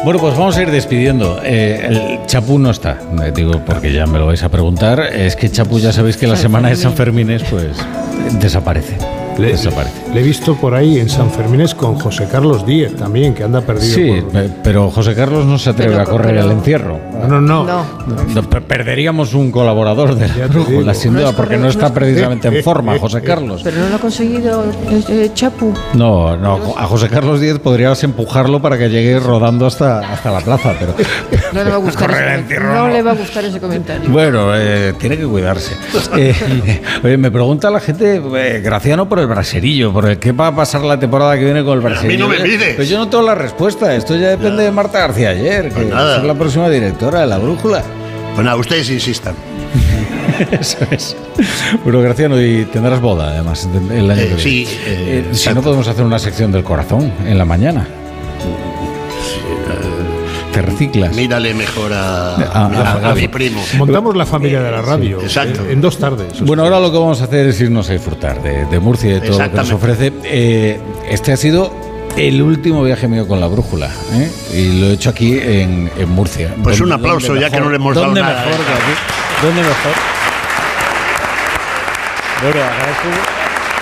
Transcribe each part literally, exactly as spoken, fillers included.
Bueno, pues vamos a ir despidiendo. Eh, el Chapu no está, eh, digo, porque ya me lo vais a preguntar. Es que Chapu, ya sabéis que la semana de San Fermines, pues, desaparece. Le, desaparece. Le he visto por ahí en San Fermines con José Carlos Díez también, que anda perdido. Sí, por... pero José Carlos no se atreve pero, a correr pero, el encierro. No, no, no. no. No, perderíamos un colaborador de la brújula, sin duda, no es porque correcto, no está no es... precisamente en forma, José Carlos. Pero no lo ha conseguido eh, Chapu. No, no, a José Carlos Díez podrías empujarlo para que llegue rodando hasta, hasta la plaza, pero... No le va a gustar, correr ese, el encierro, no no. le va a gustar ese comentario. Bueno, eh, tiene que cuidarse. Eh, oye, me pregunta la gente, eh, Graciano, por el braserillo, por el qué va a pasar la temporada que viene con el braserillo. A mí no me pides. Pues yo no tengo la respuesta, esto ya depende ya. de Marta García Ayer, que pues nada. es la próxima directora de La Brújula. Pues nada, ustedes insistan. Eso es. Bueno, Graciano, y tendrás boda, además, el año Eh, que viene. sí, eh, eh, si no, podemos hacer una sección del corazón en la mañana. Te reciclas. Mírale mejor a, a, a, a, a mi primo. Montamos la familia de la radio. Sí, exacto. En, en dos tardes. Bueno, ahora lo que vamos a hacer es irnos a disfrutar de, de Murcia y de todo lo que nos ofrece. Eh, este ha sido el último viaje mío con La Brújula, ¿eh? Y lo he hecho aquí en, en Murcia. Pues un aplauso, ya que no le hemos dado ¿Dónde nada. Mejor que aquí? ¿Dónde mejor? Bueno, agradezco.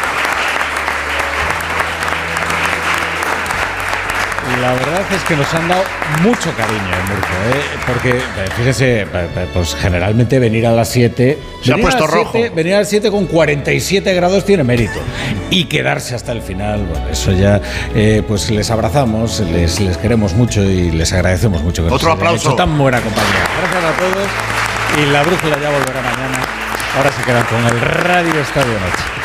La verdad es que nos han dado mucho cariño en Murcia, ¿eh? Porque, fíjese, pues generalmente venir a las siete... Se ha puesto rojo. Venir a las siete con cuarenta y siete grados tiene mérito. Y quedarse hasta el final, bueno, eso ya, eh, pues les abrazamos, les, les queremos mucho y les agradecemos mucho que Otro nos hayan aplauso. hecho tan buena compañía. Gracias a todos y La Brújula ya volverá mañana. Ahora se quedan con el Radio Estadio Noche.